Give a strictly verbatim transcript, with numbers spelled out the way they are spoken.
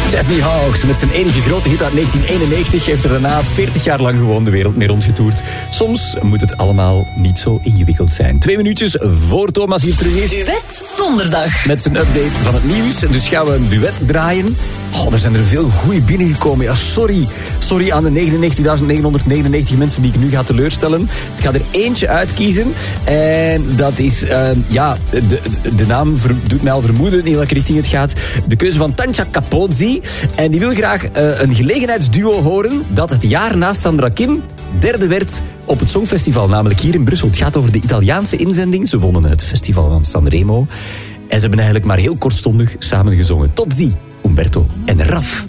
Chesney Hawkes met zijn enige grote hit uit negentien eenennegentig heeft er daarna veertig jaar lang gewoon de wereld mee rondgetoerd. Soms moet het allemaal niet zo ingewikkeld zijn. Twee minuutjes voor Thomas hier terug is. Duet Donderdag. Met zijn update van het nieuws. Dus gaan we een duet draaien. Oh, er zijn er veel goeie binnengekomen. Ja, sorry. Sorry aan de negenennegentigduizend negenhonderdnegenennegentig mensen die ik nu ga teleurstellen. Ik ga er eentje uitkiezen. En dat is, uh, ja, de, de naam ver, doet mij al vermoeden in welke richting het gaat. De keuze van Tantja Capozzi. En die wil graag uh, een gelegenheidsduo horen dat het jaar na Sandra Kim derde werd op het Songfestival, namelijk hier in Brussel. Het gaat over de Italiaanse inzending. Ze wonnen het festival van Sanremo. En ze hebben eigenlijk maar heel kortstondig samen gezongen. Tot zie, Umberto en Raf.